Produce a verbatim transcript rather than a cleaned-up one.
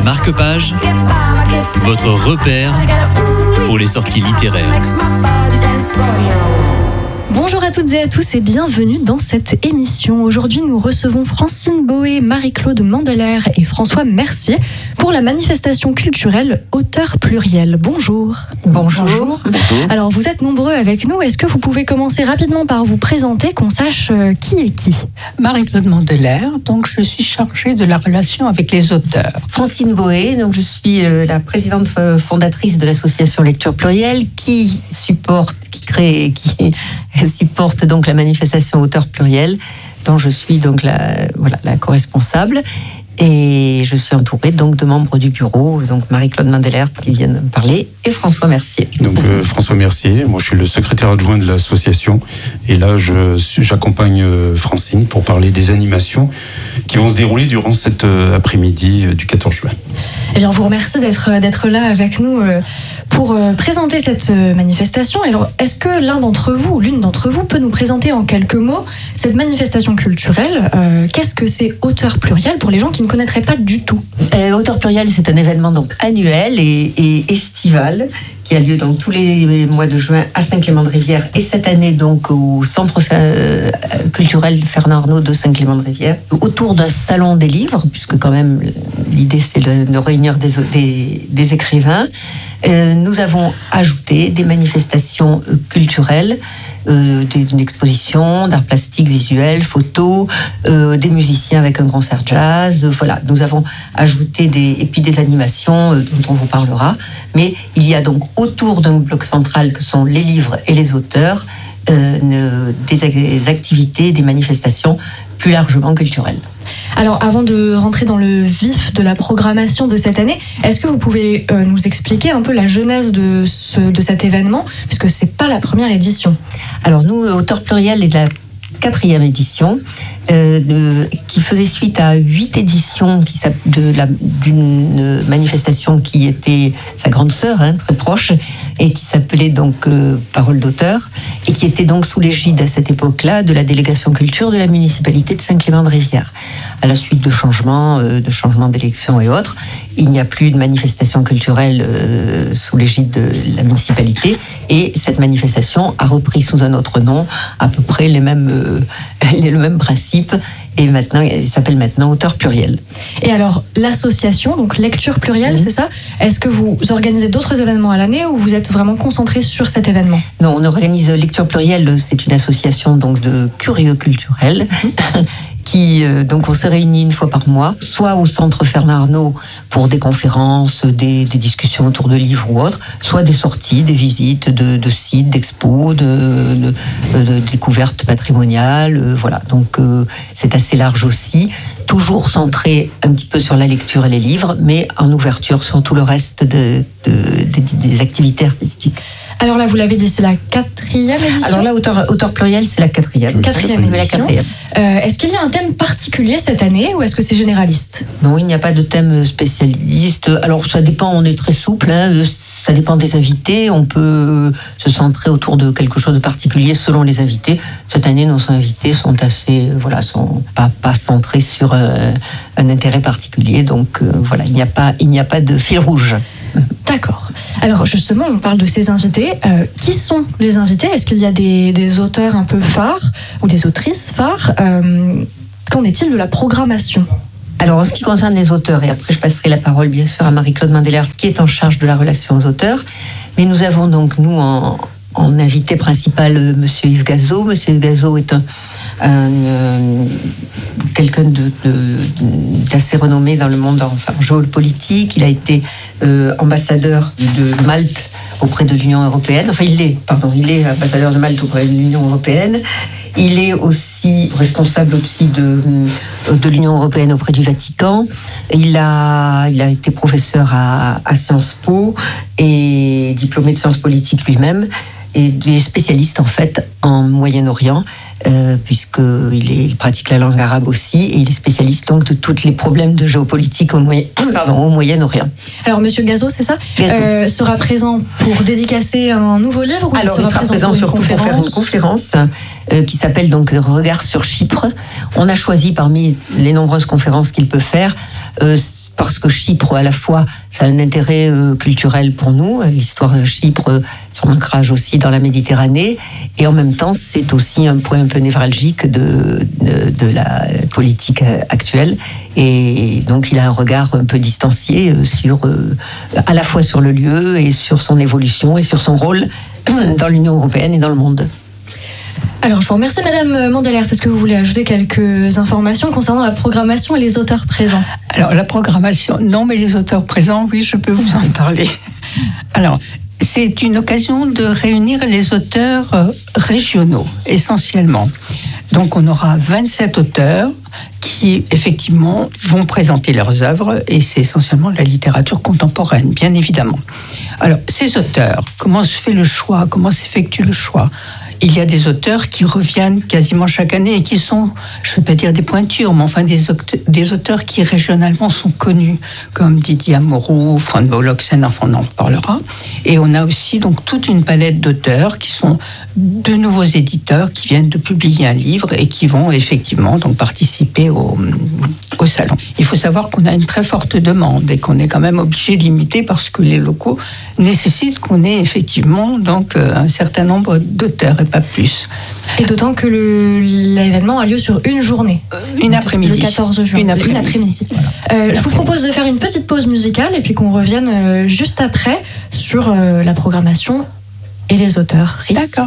Marque-Page, votre repère pour les sorties littéraires. Bonjour à toutes et à tous et bienvenue dans cette émission. Aujourd'hui, nous recevons Francine Boé, Marie-Claude Mandeler et François Mercier pour la manifestation culturelle Auteurs Pluriels. Bonjour. Bonjour. Bonjour. Alors, vous êtes nombreux avec nous. Est-ce que vous pouvez commencer rapidement par vous présenter, qu'on sache qui est qui ? Marie-Claude Mandeler, donc je suis chargée de la relation avec les auteurs. Francine Boé, donc je suis la présidente fondatrice de l'association Lecture Plurielle qui supporte, qui crée, qui supporte donc la manifestation Auteurs Pluriels, dont je suis donc la, voilà, la co-responsable. Et je suis entourée donc de membres du bureau, donc Marie-Claude Mandeler qui viennent me parler et François Mercier. Donc euh, François Mercier, moi je suis le secrétaire adjoint de l'association et là je, j'accompagne euh, Francine pour parler des animations qui vont se dérouler durant cet euh, après-midi euh, du quatorze juin. Eh bien, on vous remercie d'être, d'être là avec nous euh, pour euh, présenter cette euh, manifestation. Alors, est-ce que l'un d'entre vous, ou l'une d'entre vous, peut nous présenter en quelques mots cette manifestation culturelle ? euh, Qu'est-ce que c'est Auteurs Pluriels pour les gens qui ne connaîtraient pas du tout ? euh, Auteurs Pluriels, c'est un événement donc annuel et, et estival qui a lieu donc tous les mois de juin à Saint-Clément-de-Rivière et cette année donc au Centre euh, culturel Fernand Arnault de Saint-Clément-de-Rivière autour d'un salon des livres, puisque quand même l'idée c'est de, de réunir des, des, des écrivains. Euh, nous avons ajouté des manifestations euh, culturelles, euh, des, une exposition d'art plastique, visuel, photo, euh, des musiciens avec un concert jazz. Euh, voilà, nous avons ajouté des et puis des animations euh, dont on vous parlera. Mais il y a donc autour d'un bloc central que sont les livres et les auteurs, euh, des, des activités, des manifestations plus largement culturelles. Alors, avant de rentrer dans le vif de la programmation de cette année, est-ce que vous pouvez euh, nous expliquer un peu la genèse de, ce, de cet événement, puisque c'est pas la première édition ? Alors nous, Auteurs Pluriels est de la quatrième édition, euh, de, qui faisait suite à huit éditions qui, de la, d'une manifestation qui était sa grande sœur, hein, très proche, et qui s'appelait donc euh, Parole d'auteur, et qui était donc sous l'égide à cette époque-là de la délégation culture de la municipalité de Saint-Clément-de-Rivière. À la suite de changements, euh, de changements d'élections et autres, il n'y a plus de manifestation culturelle euh, sous l'égide de la municipalité, et cette manifestation a repris sous un autre nom à peu près les mêmes, euh, les, le même principe, et maintenant, elle s'appelle maintenant Auteurs Pluriels. Et alors, l'association, donc Lecture Plurielle, mmh. c'est ça ? Est-ce que vous organisez d'autres événements à l'année ou vous êtes vraiment concentré sur cet événement ? Non, on organise Lecture Plurielle, c'est une association donc de curieux culturels. Mmh. qui euh, donc on se réunit une fois par mois, soit au Centre Fernand Arnault pour des conférences, des, des discussions autour de livres ou autres, soit des sorties, des visites de, de sites, d'expos, de, de, de découvertes patrimoniales, euh, voilà. Donc euh, c'est assez large aussi, toujours centré un petit peu sur la lecture et les livres, mais en ouverture sur tout le reste de, de, de, des activités artistiques. Alors là, vous l'avez dit, c'est la quatrième édition ? Alors là, Auteurs Auteur Pluriel, c'est la quatrième. Quatrième oui, édition. La quatrième. Euh, est-ce qu'il y a un thème particulier cette année ou est-ce que c'est généraliste ? Non, il n'y a pas de thème spécialiste. Alors ça dépend, on est très souple, hein. Ça dépend des invités. On peut se centrer autour de quelque chose de particulier selon les invités. Cette année, nos invités sont assez, voilà, sont pas, pas centrés sur un, un intérêt particulier. Donc euh, voilà, il n'y a pas, il n'y a pas de fil rouge. D'accord. Alors justement, on parle de ces invités. Euh, qui sont les invités ? Est-ce qu'il y a des, des auteurs un peu phares ou des autrices phares ? euh, Qu'en est-il de la programmation ? Alors, en ce qui concerne les auteurs, et après je passerai la parole bien sûr à Marie-Claude Mandeler qui est en charge de la relation aux auteurs, mais nous avons donc, nous, en, en invité principal, euh, Monsieur Yves Gazot. Monsieur Yves Gazot est un, un, euh, quelqu'un de, de, d'assez renommé dans le monde enfin, géopolitique. Il a été euh, ambassadeur de Malte auprès de l'Union européenne. Enfin, il est, pardon, il est ambassadeur de Malte auprès de l'Union européenne. Il est aussi responsable aussi de, de l'Union européenne auprès du Vatican. Il a, il a été professeur à, à Sciences Po et diplômé de sciences politiques lui-même. Et il est spécialiste en fait en Moyen-Orient, euh, puisqu'il est, il pratique la langue arabe aussi, et il est spécialiste donc de tous les problèmes de géopolitique au, Moyen, pardon, au Moyen-Orient. Alors Monsieur Gazot, c'est ça, Gazot. Euh, sera présent pour dédicacer un nouveau livre ou Alors il sera, il sera présent, présent pour surtout pour faire une conférence euh, qui s'appelle donc Regard sur Chypre. On a choisi parmi les nombreuses conférences qu'il peut faire euh, parce que Chypre, à la fois, ça a un intérêt euh, culturel pour nous, l'histoire de Chypre, son ancrage aussi dans la Méditerranée, et en même temps, c'est aussi un point un peu névralgique de, de, de la politique actuelle, et donc il a un regard un peu distancié sur, euh, à la fois sur le lieu, et sur son évolution, et sur son rôle dans l'Union européenne et dans le monde. Alors, je vous remercie, Madame Mandelert. Est-ce que vous voulez ajouter quelques informations concernant la programmation et les auteurs présents ? Alors, la programmation, non, mais les auteurs présents, oui, je peux vous en parler. Alors, c'est une occasion de réunir les auteurs régionaux, essentiellement. Donc, on aura vingt-sept auteurs qui, effectivement, vont présenter leurs œuvres, et c'est essentiellement de la littérature contemporaine, bien évidemment. Alors, ces auteurs, comment se fait le choix ? Comment s'effectue le choix ? Il y a des auteurs qui reviennent quasiment chaque année et qui sont, je ne veux pas dire des pointures, mais enfin des, auteurs, des auteurs qui régionalement sont connus, comme Didier Amouroux, Franz Bolloksen, enfin on en parlera. Et on a aussi donc toute une palette d'auteurs qui sont de nouveaux éditeurs qui viennent de publier un livre et qui vont effectivement donc participer au, au salon. Il faut savoir qu'on a une très forte demande et qu'on est quand même obligé de limiter parce que les locaux nécessitent qu'on ait effectivement donc un certain nombre d'auteurs et pas plus. Et d'autant que le, l'événement a lieu sur une journée. Une après-midi. Le quatorze juin. Une après-midi. Une après-midi. Voilà. Euh, je vous propose de faire une petite pause musicale et puis qu'on revienne juste après sur la programmation et les auteurs. D'accord.